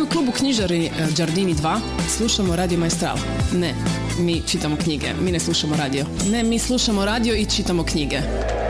u klubu knjižari Giardini 2 slušamo Radio Maestral. Ne, mi čitamo knjige. Mi ne slušamo radio. Ne, mi slušamo radio i čitamo knjige.